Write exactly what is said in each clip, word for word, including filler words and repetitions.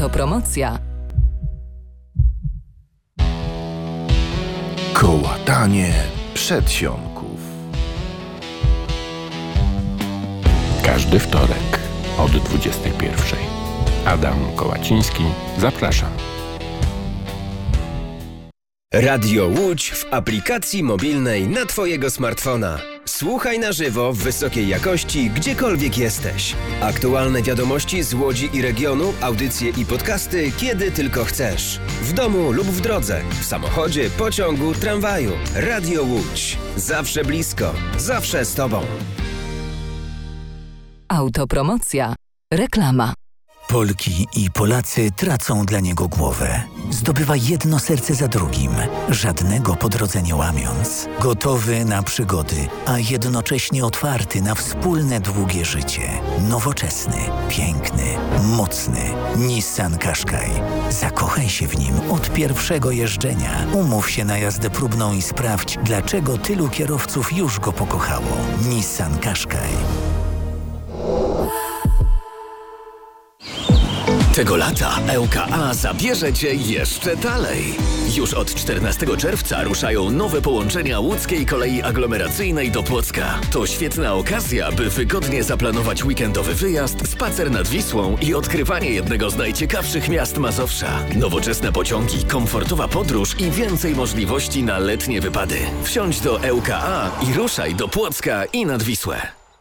Autopromocja. Kołatanie przedsionków. Każdy wtorek od dwudziestej pierwszej. Adam Kołaciński, zapraszam. Radio Łódź w aplikacji mobilnej na Twojego smartfona. Słuchaj na żywo w wysokiej jakości, gdziekolwiek jesteś. Aktualne wiadomości z Łodzi i regionu, audycje i podcasty, kiedy tylko chcesz. W domu lub w drodze, w samochodzie, pociągu, tramwaju. Radio Łódź. Zawsze blisko, zawsze z Tobą. Autopromocja. Reklama. Polki i Polacy tracą dla niego głowę. Zdobywa jedno serce za drugim, żadnego po drodze nie łamiąc. Gotowy na przygody, a jednocześnie otwarty na wspólne długie życie. Nowoczesny, piękny, mocny. Nissan Qashqai. Zakochaj się w nim od pierwszego jeżdżenia. Umów się na jazdę próbną i sprawdź, dlaczego tylu kierowców już go pokochało. Nissan Qashqai. Tego lata L K A zabierze Cię jeszcze dalej. Już od czternastego czerwca ruszają nowe połączenia łódzkiej kolei aglomeracyjnej do Płocka. To świetna okazja, by wygodnie zaplanować weekendowy wyjazd, spacer nad Wisłą i odkrywanie jednego z najciekawszych miast Mazowsza. Nowoczesne pociągi, komfortowa podróż i więcej możliwości na letnie wypady. Wsiądź do L K A i ruszaj do Płocka i nad Wisłę.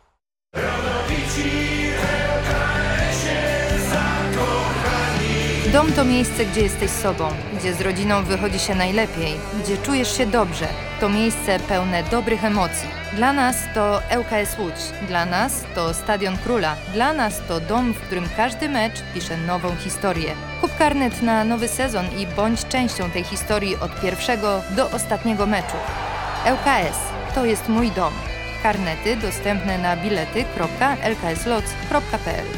Dom to miejsce, gdzie jesteś sobą, gdzie z rodziną wychodzi się najlepiej, gdzie czujesz się dobrze. To miejsce pełne dobrych emocji. Dla nas to L K S Łódź, dla nas to Stadion Króla, dla nas to dom, w którym każdy mecz pisze nową historię. Kup karnet na nowy sezon i bądź częścią tej historii od pierwszego do ostatniego meczu. L K S to jest mój dom. Karnety dostępne na bilety kropka l k s lots kropka p l.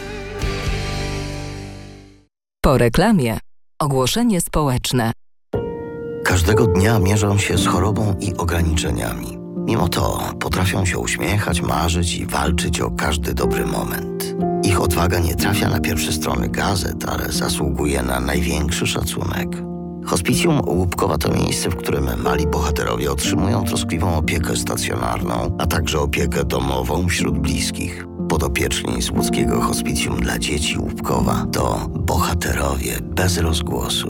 Po reklamie. Ogłoszenie społeczne. Każdego dnia mierzą się z chorobą i ograniczeniami. Mimo to potrafią się uśmiechać, marzyć i walczyć o każdy dobry moment. Ich odwaga nie trafia na pierwsze strony gazet, ale zasługuje na największy szacunek. Hospicjum Łupkowa to miejsce, w którym mali bohaterowie otrzymują troskliwą opiekę stacjonarną, a także opiekę domową wśród bliskich. Podopieczni z łódzkiego hospicjum dla dzieci Łupkowa to bohaterowie bez rozgłosu.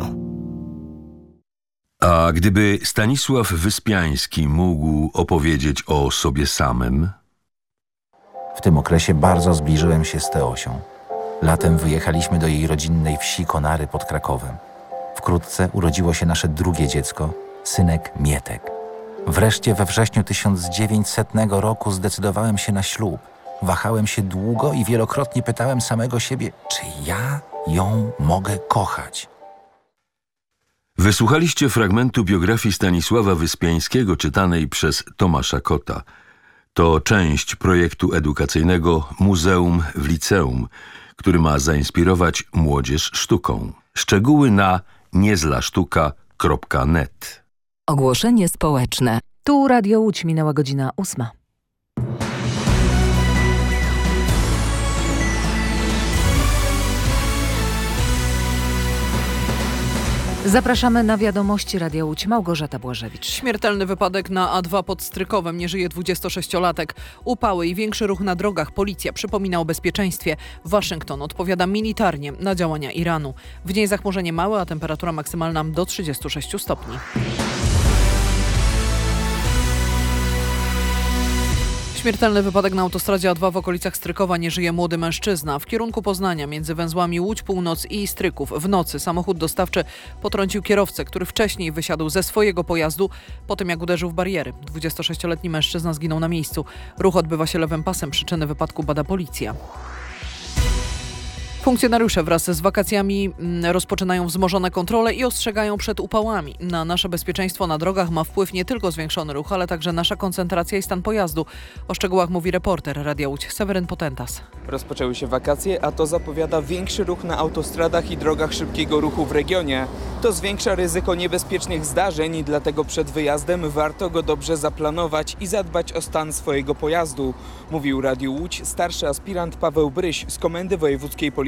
A gdyby Stanisław Wyspiański mógł opowiedzieć o sobie samym? W tym okresie bardzo zbliżyłem się z Teosią. Latem wyjechaliśmy do jej rodzinnej wsi Konary pod Krakowem. Wkrótce urodziło się nasze drugie dziecko, synek Mietek. Wreszcie we wrześniu tysiąc dziewięćsetnego roku zdecydowałem się na ślub. Wahałem się długo i wielokrotnie pytałem samego siebie, czy ja ją mogę kochać. Wysłuchaliście fragmentu biografii Stanisława Wyspiańskiego czytanej przez Tomasza Kota. To część projektu edukacyjnego Muzeum w Liceum, który ma zainspirować młodzież sztuką. Szczegóły na niezlasztuka kropka net. Ogłoszenie społeczne. Tu Radio Łódź, minęła godzina ósma. Zapraszamy na wiadomości Radia Łódź. Małgorzata Błażewicz. Śmiertelny wypadek na A dwa pod Strykowem. Nie żyje dwudziestosześciolatek. Upały i większy ruch na drogach. Policja przypomina o bezpieczeństwie. Waszyngton odpowiada militarnie na działania Iranu. W dzień zachmurzenie małe, a temperatura maksymalna do trzydziestu sześciu stopni. Śmiertelny wypadek na autostradzie A dwa w okolicach Strykowa. Nie żyje młody mężczyzna. W kierunku Poznania między węzłami Łódź Północ i Stryków w nocy samochód dostawczy potrącił kierowcę, który wcześniej wysiadł ze swojego pojazdu po tym, jak uderzył w bariery. dwudziestosześcioletni mężczyzna zginął na miejscu. Ruch odbywa się lewym pasem. Przyczyny wypadku bada policja. Funkcjonariusze wraz z wakacjami rozpoczynają wzmożone kontrole i ostrzegają przed upałami. Na nasze bezpieczeństwo na drogach ma wpływ nie tylko zwiększony ruch, ale także nasza koncentracja i stan pojazdu. O szczegółach mówi reporter Radia Łódź Seweryn Potentas. Rozpoczęły się wakacje, a to zapowiada większy ruch na autostradach i drogach szybkiego ruchu w regionie. To zwiększa ryzyko niebezpiecznych zdarzeń, dlatego przed wyjazdem warto go dobrze zaplanować i zadbać o stan swojego pojazdu, mówił Radiu Łódź starszy aspirant Paweł Bryś z Komendy Wojewódzkiej Policji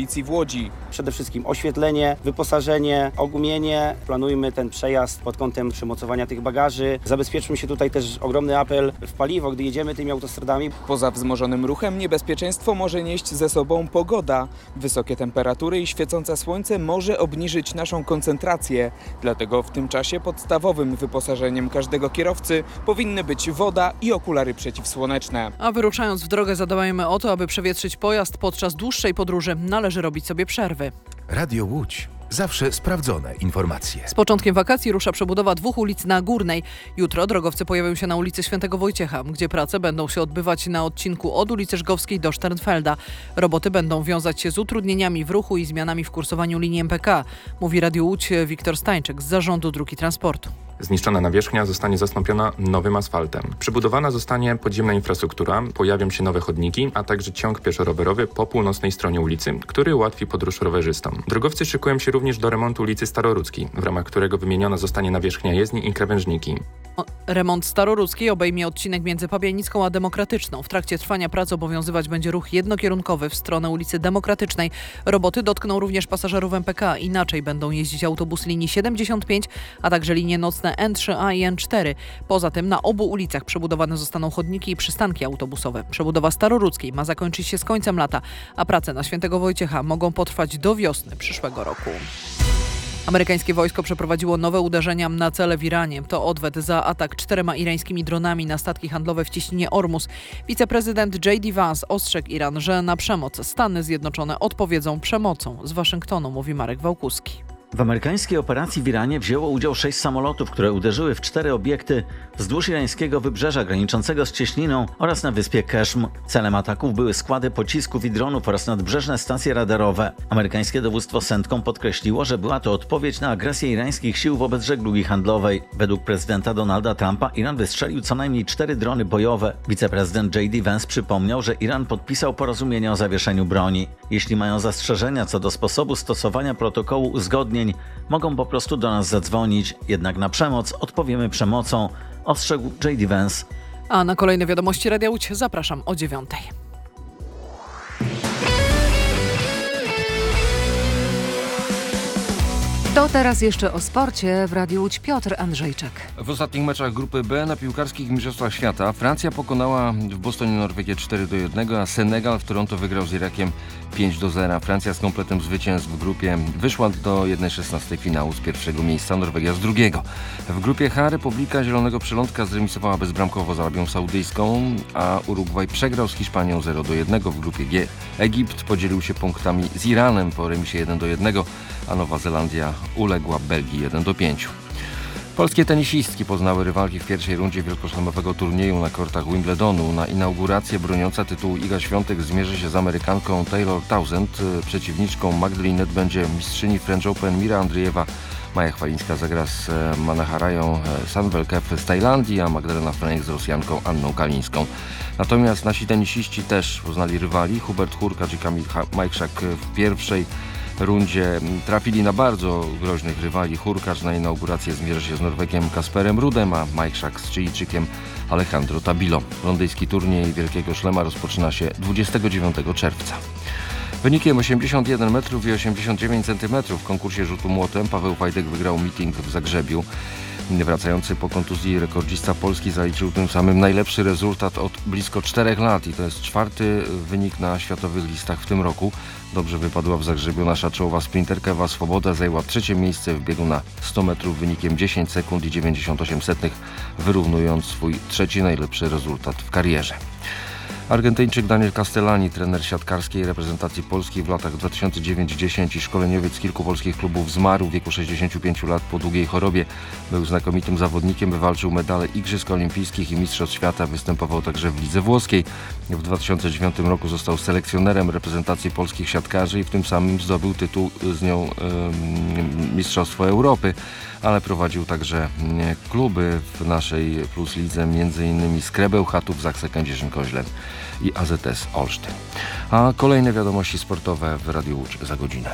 Policji w Łodzi. Przede wszystkim oświetlenie, wyposażenie, ogumienie. Planujmy ten przejazd pod kątem przymocowania tych bagaży. Zabezpieczmy się tutaj też ogromny apel w paliwo, gdy jedziemy tymi autostradami. Poza wzmożonym ruchem niebezpieczeństwo może nieść ze sobą pogoda. Wysokie temperatury i świecące słońce może obniżyć naszą koncentrację. Dlatego w tym czasie podstawowym wyposażeniem każdego kierowcy powinny być woda i okulary przeciwsłoneczne. A wyruszając w drogę zadbajmy o to, aby przewietrzyć pojazd podczas dłuższej podróży. Należy robić sobie przerwy. Radio Łódź. Zawsze sprawdzone informacje. Z początkiem wakacji rusza przebudowa dwóch ulic na Górnej. Jutro drogowcy pojawią się na ulicy Świętego Wojciecha, gdzie prace będą się odbywać na odcinku od ulicy Żgowskiej do Sternfelda. Roboty będą wiązać się z utrudnieniami w ruchu i zmianami w kursowaniu linii M P K, mówi Radio Łódź Wiktor Stańczyk z Zarządu Dróg i Transportu. Zniszczona nawierzchnia zostanie zastąpiona nowym asfaltem. Przybudowana zostanie podziemna infrastruktura, pojawią się nowe chodniki, a także ciąg pieszo-rowerowy po północnej stronie ulicy, który ułatwi podróż rowerzystom. Drogowcy szykują się również do remontu ulicy Starorudzkiej, w ramach którego wymieniona zostanie nawierzchnia jezdni i krawężniki. Remont Starorudzkiej obejmie odcinek między Pabianicką a Demokratyczną. W trakcie trwania prac obowiązywać będzie ruch jednokierunkowy w stronę ulicy Demokratycznej. Roboty dotkną również pasażerów M P K. Inaczej będą jeździć autobusy linii siedemdziesiąt pięć, a także linie nocne N trzy A i N cztery. Poza tym na obu ulicach przebudowane zostaną chodniki i przystanki autobusowe. Przebudowa Starorudzkiej ma zakończyć się z końcem lata, a prace na Świętego Wojciecha mogą potrwać do wiosny przyszłego roku. Amerykańskie wojsko przeprowadziło nowe uderzenia na cele w Iranie. To odwet za atak czterema irańskimi dronami na statki handlowe w cieśninie Ormus. Wiceprezydent J D Vance ostrzegł Iran, że na przemoc Stany Zjednoczone odpowiedzą przemocą. Z Waszyngtonu mówi Marek Wałkuski. W amerykańskiej operacji w Iranie wzięło udział sześć samolotów, które uderzyły w cztery obiekty wzdłuż irańskiego wybrzeża graniczącego z cieśniną oraz na wyspie Keshm. Celem ataków były składy pocisków i dronów oraz nadbrzeżne stacje radarowe. Amerykańskie dowództwo CENTCOM podkreśliło, że była to odpowiedź na agresję irańskich sił wobec żeglugi handlowej. Według prezydenta Donalda Trumpa Iran wystrzelił co najmniej cztery drony bojowe. Wiceprezydent J D Vance przypomniał, że Iran podpisał porozumienie o zawieszeniu broni. Jeśli mają zastrzeżenia co do sposobu stosowania protokołu uzgodnień, mogą po prostu do nas zadzwonić, jednak na przemoc odpowiemy przemocą, ostrzegł J D Vance. A na kolejne wiadomości Radia Łódź zapraszam o dziewiątej. To teraz jeszcze o sporcie. W Radiu Łódź Piotr Andrzejczak. W ostatnich meczach grupy B na piłkarskich mistrzostwach świata Francja pokonała w Bostonie Norwegię cztery do jednego, a Senegal w Toronto wygrał z Irakiem pięć do zera. Francja z kompletem zwycięstw w grupie wyszła do jednej szesnastej finału z pierwszego miejsca, Norwegia z drugiego. W grupie H Republika Zielonego Przylądka zremisowała bezbramkowo z Arabią Saudyjską, a Urugwaj przegrał z Hiszpanią zero do jednego. W grupie G Egipt podzielił się punktami z Iranem po remisie jeden do jednego, a Nowa Zelandia uległa Belgii jeden do pięciu. Polskie tenisistki poznały rywalki w pierwszej rundzie wielkoszlemowego turnieju na kortach Wimbledonu. Na inaugurację broniąca tytułu Iga Świątek zmierzy się z Amerykanką Taylor Townsend. Przeciwniczką Magdalinet będzie mistrzyni French Open Mira Andriejewa. Maja Chwalińska zagra z Manaharają Sanvelkev z Tajlandii, a Magdalena Frejk z Rosjanką Anną Kalińską. Natomiast nasi tenisiści też poznali rywali. Hubert Hurkacz i Kamil Majchrzak w pierwszej rundzie trafili na bardzo groźnych rywali. Hurkacz na inaugurację zmierzy się z Norwegiem Kasperem Rudem, a Majchrzak z Chilijczykiem Alejandro Tabilo. Londyński turniej Wielkiego Szlema rozpoczyna się dwudziestego dziewiątego czerwca. Wynikiem osiemdziesiąt jeden metrów i osiemdziesiąt dziewięć centymetrów w konkursie rzutu młotem Paweł Wajdek wygrał meeting w Zagrzebiu. Wracający po kontuzji rekordzista Polski zaliczył tym samym najlepszy rezultat od blisko czterech lat i to jest czwarty wynik na światowych listach w tym roku. Dobrze wypadła w Zagrzebiu nasza czołowa sprinterka Ewa Swoboda, zajęła trzecie miejsce w biegu na sto metrów wynikiem dziesięć sekund i dziewięćdziesiąt osiem setnych, wyrównując swój trzeci najlepszy rezultat w karierze. Argentyńczyk Daniel Castellani, trener siatkarskiej reprezentacji Polski w latach dwa tysiące dziewiąty do dziesiątego i szkoleniowiec kilku polskich klubów, zmarł w wieku sześćdziesięciu pięciu lat po długiej chorobie. Był znakomitym zawodnikiem, wywalczył medale Igrzysk Olimpijskich i Mistrzostw Świata, występował także w lidze włoskiej. W dwa tysiące dziewiątym roku został selekcjonerem reprezentacji polskich siatkarzy i w tym samym zdobył tytuł z nią yy, Mistrzostwo Europy, ale prowadził także kluby w naszej Plus Lidze, m.in. Skrebeł Chatów, Zakse Kędzierzyn-Koźle i A Z S Olsztyn. A kolejne wiadomości sportowe w Radiu Łódź za godzinę.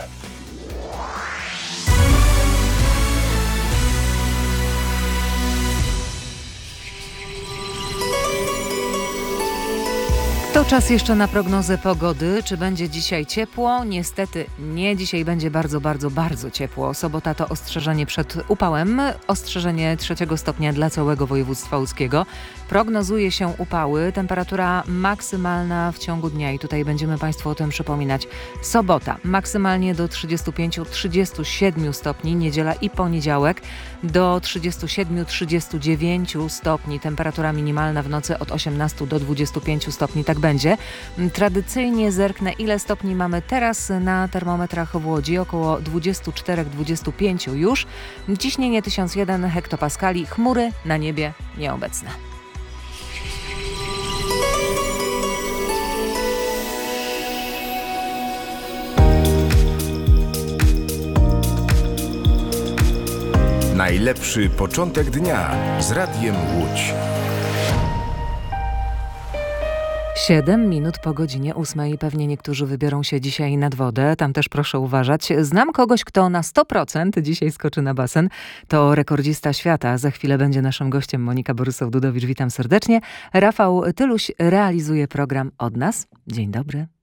To czas jeszcze na prognozę pogody. Czy będzie dzisiaj ciepło? Niestety nie. Dzisiaj będzie bardzo, bardzo, bardzo ciepło. Sobota to ostrzeżenie przed upałem. Ostrzeżenie trzeciego stopnia dla całego województwa łódzkiego. Prognozuje się upały. Temperatura maksymalna w ciągu dnia i tutaj będziemy Państwu o tym przypominać. Sobota maksymalnie do trzydziestu pięciu do trzydziestu siedmiu stopni. Niedziela i poniedziałek do trzydziestu siedmiu do trzydziestu dziewięciu stopni. Temperatura minimalna w nocy od osiemnastu do dwudziestu pięciu stopni. Tak będzie. Tradycyjnie zerknę, ile stopni mamy teraz na termometrach w Łodzi. Około dwudziestu czterech do dwudziestu pięciu już. Ciśnienie tysiąc jeden hektopaskali. Chmury na niebie nieobecne. Najlepszy początek dnia z Radiem Łódź. Siedem minut po godzinie ósmej. Pewnie niektórzy wybiorą się dzisiaj nad wodę. Tam też proszę uważać. Znam kogoś, kto na sto procent dzisiaj skoczy na basen. To rekordzista świata. Za chwilę będzie naszym gościem Monika Borysow-Dudowicz. Witam serdecznie. Rafał Tyluś realizuje program od nas. Dzień dobry.